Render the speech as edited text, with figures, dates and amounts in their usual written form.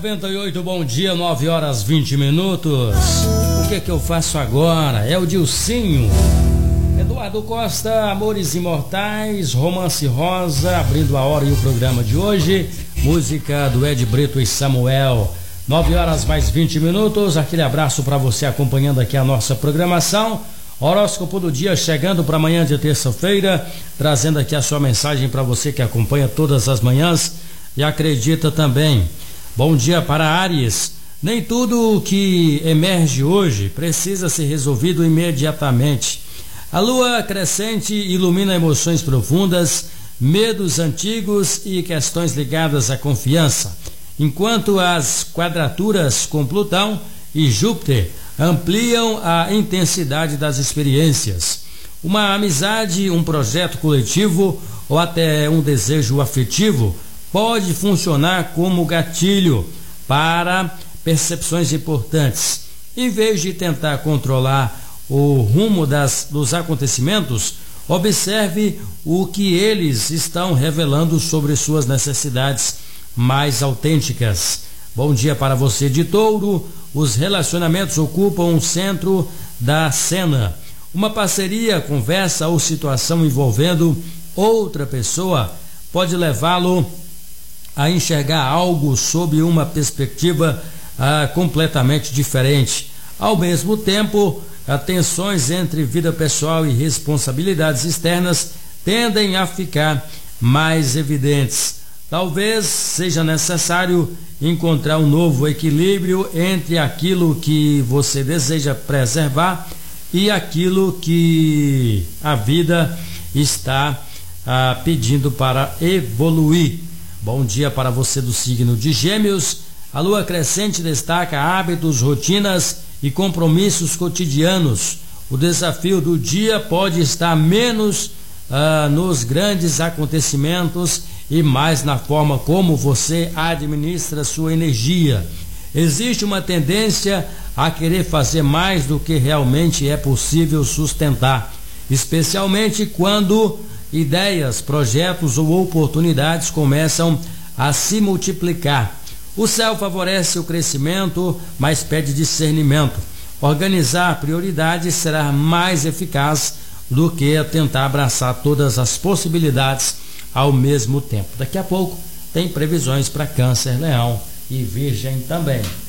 98, bom dia, 9 horas 20 minutos. O que é que eu faço agora? É o Dilcinho. Eduardo Costa, Amores Imortais, Romance Rosa, abrindo a hora e o programa de hoje. Música do Ed Brito e Samuel. 9 horas mais 20 minutos. Aquele abraço para você acompanhando aqui a nossa programação. Horóscopo do dia chegando para amanhã de terça-feira, trazendo aqui a sua mensagem para você que acompanha todas as manhãs e acredita também. Bom dia para Áries. Nem tudo o que emerge hoje precisa ser resolvido imediatamente. A lua crescente ilumina emoções profundas, medos antigos e questões ligadas à confiança, enquanto as quadraturas com Plutão e Júpiter ampliam a intensidade das experiências. Uma amizade, um projeto coletivo ou até um desejo afetivo pode funcionar como gatilho para percepções importantes. Em vez de tentar controlar o rumo dos acontecimentos, observe o que eles estão revelando sobre suas necessidades mais autênticas. Bom dia para você de Touro. Os relacionamentos ocupam um centro da cena. Uma parceria, conversa ou situação envolvendo outra pessoa pode levá-lo a enxergar algo sob uma perspectiva completamente diferente. Ao mesmo tempo, tensões entre vida pessoal e responsabilidades externas tendem a ficar mais evidentes. Talvez seja necessário encontrar um novo equilíbrio entre aquilo que você deseja preservar e aquilo que a vida está pedindo para evoluir. Bom dia para você do signo de Gêmeos. A lua crescente destaca hábitos, rotinas e compromissos cotidianos. O desafio do dia pode estar menos nos grandes acontecimentos e mais na forma como você administra sua energia. Existe uma tendência a querer fazer mais do que realmente é possível sustentar, especialmente quando ideias, projetos ou oportunidades começam a se multiplicar. O céu favorece o crescimento, mas pede discernimento. Organizar prioridades será mais eficaz do que tentar abraçar todas as possibilidades ao mesmo tempo. Daqui a pouco tem previsões para Câncer, Leão e Virgem também.